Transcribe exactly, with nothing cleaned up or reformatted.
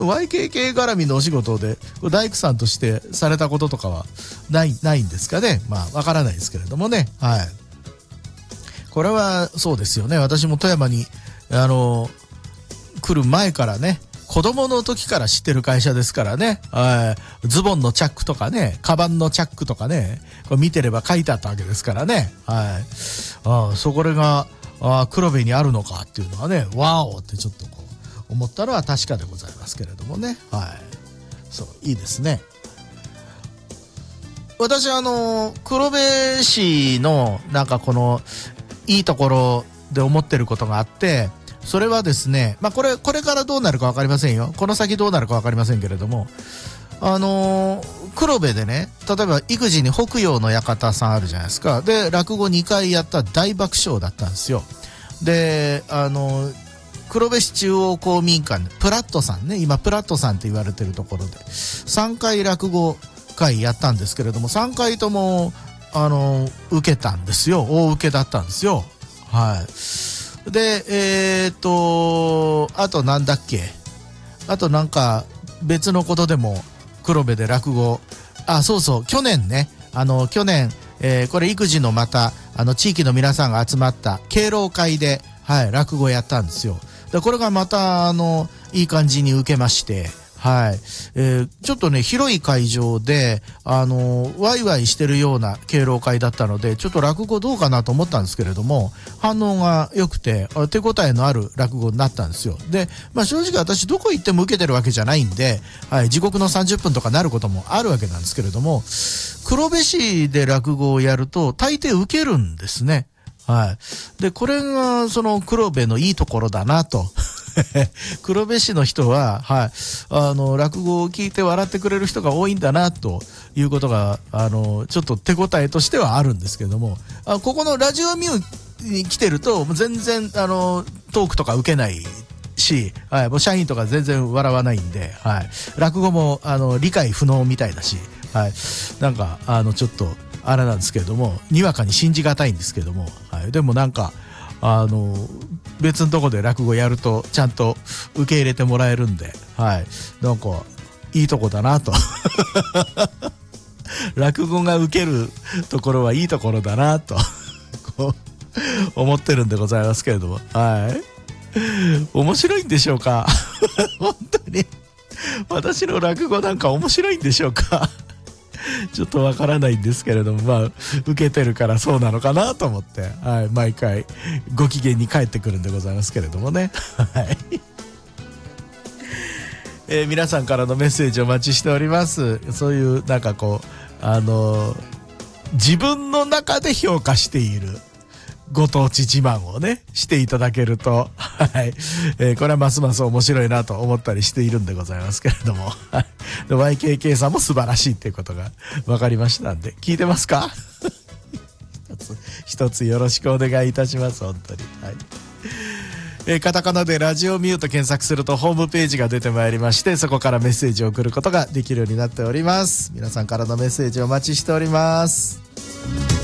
ワイケーケー 絡みのお仕事で大工さんとしてされたこととかはないないんですかね。まあわからないですけれどもね。はい。これはそうですよね。私も富山にあの来る前からね、子供の時から知ってる会社ですからね。はい。ズボンのチャックとかね、カバンのチャックとかね、これ見てれば書いてあったわけですからね。はい。ああ、そこれがあ黒部にあるのかっていうのはね、ワオってちょっとこう思ったのは確かでございますけれどもね。はい。そう、いいですね。私あの黒部市のなんかこのいいところで思ってることがあって、それはですね、まあこれこれからどうなるか分かりませんよ。この先どうなるか分かりませんけれども、あのー、黒部でね、例えば育児に北洋の館さんあるじゃないですか。で落語にかいやった大爆笑だったんですよ。であのー、黒部市中央公民館プラットさんね、今プラットさんって言われてるところでさんかい落語会やったんですけれども、さんかいともあのー、受けたんですよ。大受けだったんですよ。はい。で、えー、っと、あとなんだっけ。あとなんか別のことでも黒部で落語、あ、そうそう、去年ね、あの、去年、えー、これ育児のまた、あの、地域の皆さんが集まった敬老会で、はい、落語やったんですよ。で、これがまた、あの、いい感じに受けまして、はい、えー、ちょっとね広い会場であのー、ワイワイしてるような敬老会だったので、ちょっと落語どうかなと思ったんですけれども、反応が良くて手応えのある落語になったんですよ。で、まあ、正直私どこ行っても受けてるわけじゃないんで、はい、地獄のさんじゅっぷんとかなることもあるわけなんですけれども、黒部市で落語をやると大抵受けるんですね。はい、でこれがその黒部のいいところだなと黒部市の人は、はい、あの落語を聞いて笑ってくれる人が多いんだなということがあのちょっと手応えとしてはあるんですけれども、あここのラジオミューに来てると全然あのトークとか受けないし、はい、もう社員とか全然笑わないんで、はい、落語もあの理解不能みたいだし、はい、なんかあのちょっとあれなんですけれども、にわかに信じがたいんですけども、はい、でもなんかあの別のとこで落語やるとちゃんと受け入れてもらえるんで、はい、なんかいいとこだなと落語が受けるところはいいところだなとこう思ってるんでございますけれども、はい、面白いんでしょうか本当に私の落語なんか面白いんでしょうかちょっとわからないんですけれども、まあ受けてるからそうなのかなと思って、はい、毎回ご機嫌に帰ってくるんでございますけれどもね、はい、えー、皆さんからのメッセージお待ちしております。そういうなんかこうあのー、自分の中で評価しているご当地自慢をねしていただけると、はい、えー、これはますます面白いなと思ったりしているんでございますけれども、はい、で ワイケーケー さんも素晴らしいっていうことが分かりましたんで、聞いてますか一つ一つよろしくお願いいたします本当に、はい、えー、カタカナでラジオミューと検索するとホームページが出てまいりまして、そこからメッセージを送ることができるようになっております。皆さんからのメッセージお待ちしております。